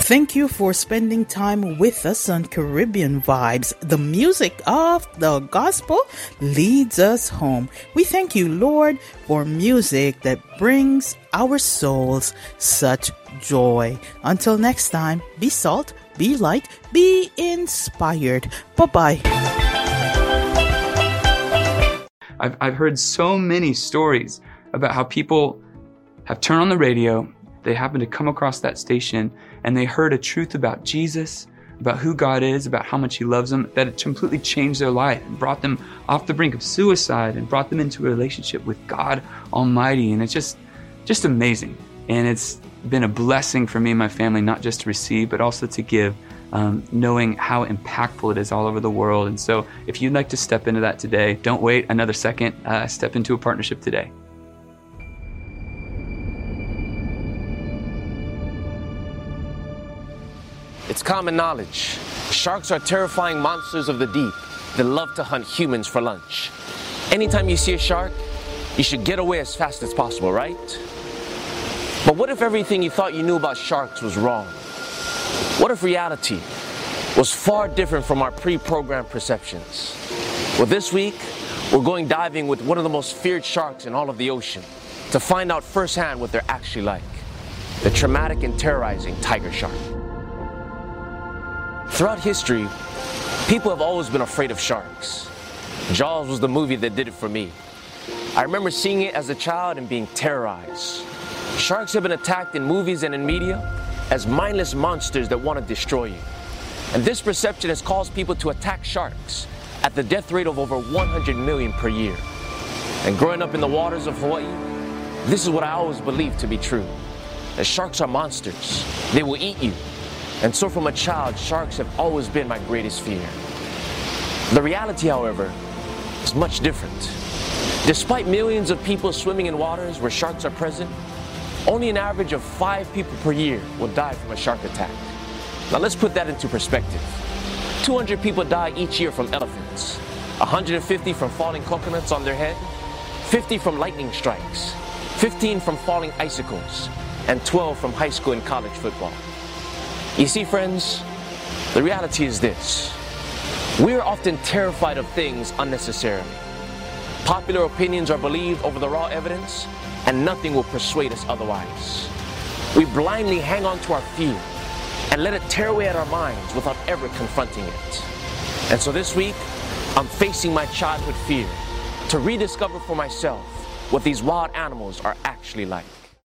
Thank you for spending time with us on Caribbean Vibes. The music of the gospel leads us home. We thank you, Lord, for music that brings our souls such joy. Until next time, be salt, be light, be inspired. Bye-bye. I've heard so many stories about how people have turned on the radio, they happen to come across that station, and they heard a truth about Jesus, about who God is, about how much He loves them, that it completely changed their life and brought them off the brink of suicide and brought them into a relationship with God Almighty. And it's just amazing. And it's been a blessing for me and my family, not just to receive, but also to give, knowing how impactful it is all over the world. And so if you'd like to step into that today, don't wait another second, step into a partnership today. It's common knowledge. Sharks are terrifying monsters of the deep that love to hunt humans for lunch. Anytime you see a shark, you should get away as fast as possible, right? But what if everything you thought you knew about sharks was wrong? What if reality was far different from our pre-programmed perceptions? Well, this week, we're going diving with one of the most feared sharks in all of the ocean to find out firsthand what they're actually like. The traumatic and terrorizing tiger shark. Throughout history, people have always been afraid of sharks. Jaws was the movie that did it for me. I remember seeing it as a child and being terrorized. Sharks have been attacked in movies and in media as mindless monsters that want to destroy you. And this perception has caused people to attack sharks at the death rate of over 100 million per year. And growing up in the waters of Hawaii, this is what I always believed to be true. That sharks are monsters. They will eat you. And so from a child, sharks have always been my greatest fear. The reality, however, is much different. Despite millions of people swimming in waters where sharks are present, only an average of 5 people per year will die from a shark attack. Now let's put that into perspective. 200 people die each year from elephants, 150 from falling coconuts on their head, 50 from lightning strikes, 15 from falling icicles, and 12 from high school and college football. You see, friends, the reality is this. We are often terrified of things unnecessarily. Popular opinions are believed over the raw evidence, and nothing will persuade us otherwise. We blindly hang on to our fear and let it tear away at our minds without ever confronting it. And so this week, I'm facing my childhood fear to rediscover for myself what these wild animals are actually like.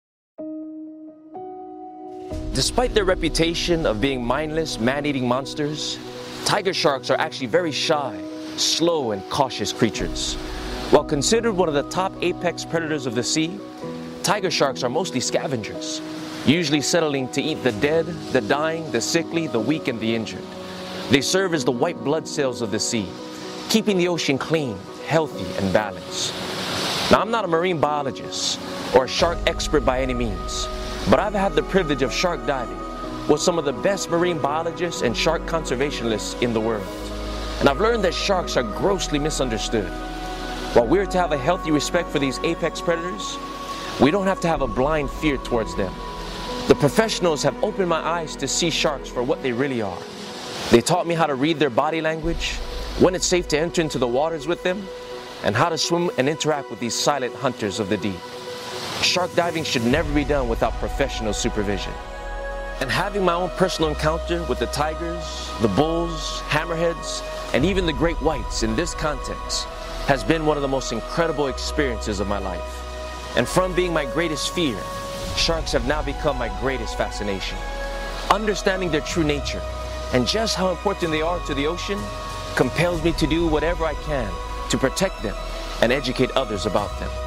Despite their reputation of being mindless, man-eating monsters, tiger sharks are actually very shy, slow, and cautious creatures. While considered one of the top apex predators of the sea, tiger sharks are mostly scavengers, usually settling to eat the dead, the dying, the sickly, the weak, and the injured. They serve as the white blood cells of the sea, keeping the ocean clean, healthy, and balanced. Now, I'm not a marine biologist or a shark expert by any means, but I've had the privilege of shark diving with some of the best marine biologists and shark conservationists in the world. And I've learned that sharks are grossly misunderstood. While we're to have a healthy respect for these apex predators, we don't have to have a blind fear towards them. The professionals have opened my eyes to see sharks for what they really are. They taught me how to read their body language, when it's safe to enter into the waters with them, and how to swim and interact with these silent hunters of the deep. Shark diving should never be done without professional supervision. And having my own personal encounter with the tigers, the bulls, hammerheads, and even the great whites in this context has been one of the most incredible experiences of my life. And from being my greatest fear, sharks have now become my greatest fascination. Understanding their true nature and just how important they are to the ocean compels me to do whatever I can to protect them and educate others about them.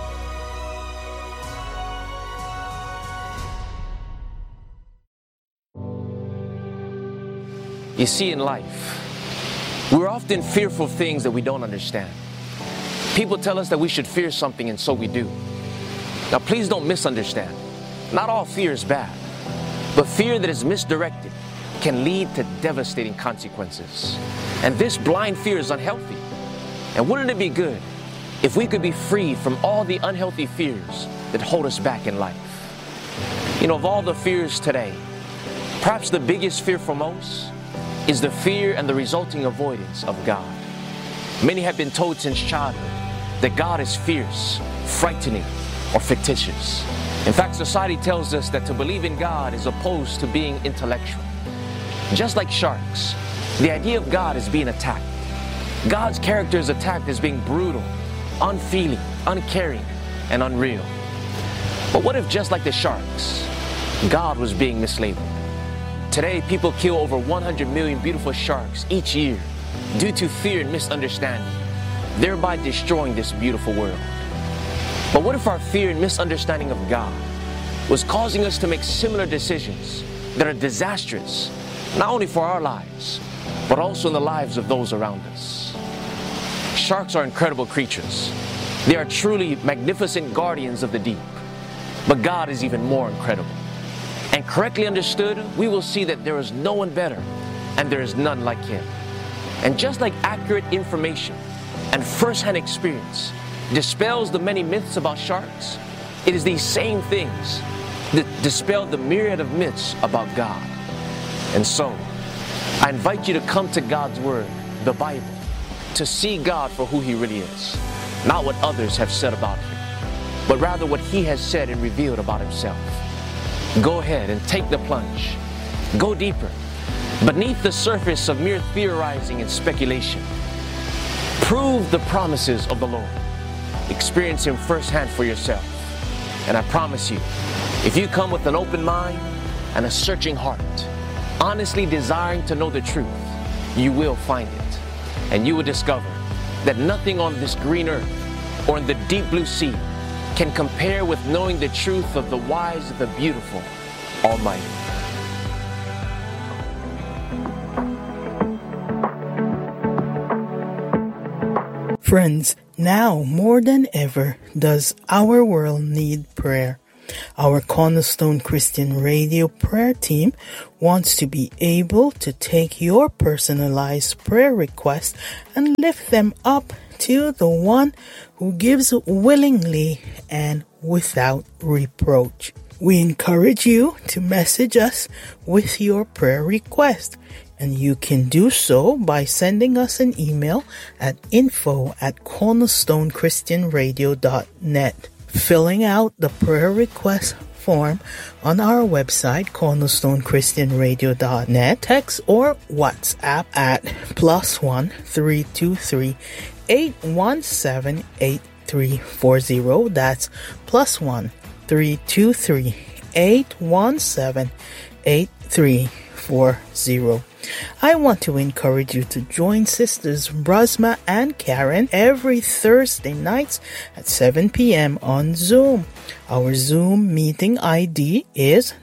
You see, in life, we're often fearful of things that we don't understand. People tell us that we should fear something, and so we do. Now, please don't misunderstand. Not all fear is bad, but fear that is misdirected can lead to devastating consequences. And this blind fear is unhealthy. And wouldn't it be good if we could be freed from all the unhealthy fears that hold us back in life? You know, of all the fears today, Perhaps the biggest fear for most is the fear and the resulting avoidance of God. Many have been told since childhood that God is fierce, frightening, or fictitious. In fact, society tells us that to believe in God is opposed to being intellectual. Just like sharks, the idea of God is being attacked. God's character is attacked as being brutal, unfeeling, uncaring, and unreal. But what if, just like the sharks, God was being mislabeled? Today, people kill over 100 million beautiful sharks each year due to fear and misunderstanding, thereby destroying this beautiful world. But what if our fear and misunderstanding of God was causing us to make similar decisions that are disastrous, not only for our lives, but also in the lives of those around us? Sharks are incredible creatures. They are truly magnificent guardians of the deep. But God is even more incredible. And correctly understood, we will see that there is no one better and there is none like Him. And just like accurate information and first-hand experience dispels the many myths about sharks, it is these same things that dispel the myriad of myths about God. And so, I invite you to come to God's Word, the Bible, to see God for who He really is. Not what others have said about Him, but rather what He has said and revealed about Himself. Go ahead and take the plunge. Go deeper, beneath the surface of mere theorizing and speculation. Prove the promises of the Lord. Experience Him firsthand for yourself. And I promise you, if you come with an open mind and a searching heart, honestly desiring to know the truth, you will find it. And you will discover that nothing on this green earth or in the deep blue sea can compare with knowing the truth of the wise, the beautiful, Almighty. Friends, now more than ever does our world need prayer. Our Cornerstone Christian Radio prayer team wants to be able to take your personalized prayer requests and lift them up to the one who gives willingly and without reproach. We encourage you to message us with your prayer request, and you can do so by sending us an email at info@cornerstonechristianradio.net, filling out the prayer request form on our website, cornerstonechristianradio.net, text or WhatsApp at +1 323 817 8340. That's +1 323 817 8340. I want to encourage you to join Sisters Brasma and Karen every Thursday nights at 7 p.m. on Zoom. Our Zoom meeting ID is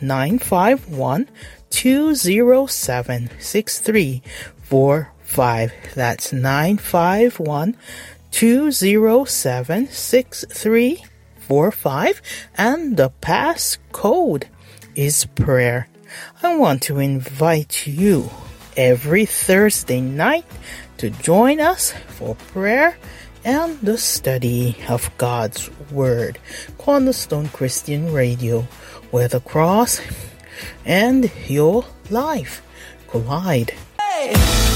951-207-6345. That's 951-207-6345. And the pass code is prayer. I want to invite you every Thursday night to join us for prayer and the study of God's Word. Cornerstone Christian Radio, where the cross and your life collide. Hey!